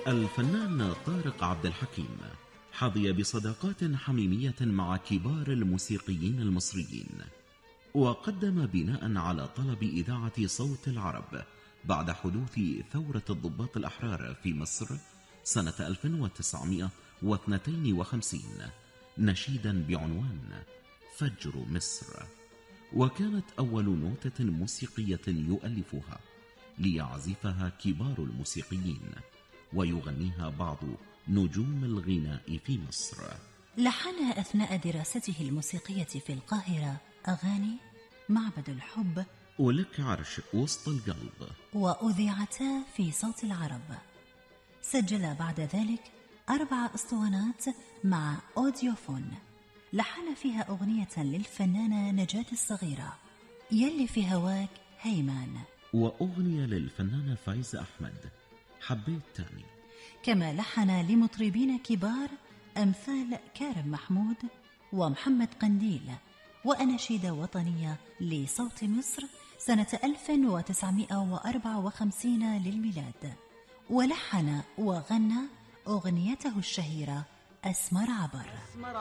الفنان طارق عبد الحكيم حظي بصداقات حميمية مع كبار الموسيقيين المصريين، وقدم بناء على طلب إذاعة صوت العرب بعد حدوث ثورة الضباط الأحرار في مصر سنة 1952 نشيدا بعنوان فجر مصر، وكانت أول نوتة موسيقية يؤلفها ليعزفها كبار الموسيقيين ويغنيها بعض نجوم الغناء في مصر. لحن أثناء دراسته الموسيقية في القاهرة أغاني معبد الحب ولك عرش وسط القلب، وأذيعتا في صوت العرب. سجل بعد ذلك 4 أسطوانات مع أوديوفون لحن فيها أغنية للفنانة نجاة الصغيرة يلي في هواك هيمان، وأغنية للفنانة فايزة أحمد حبيت تاني. كما لحن لمطربين كبار أمثال كارم محمود ومحمد قنديل وأناشيد وطنية لصوت مصر سنة 1954 للميلاد. ولحن وغنى أغنيته الشهيرة أسمر عبر.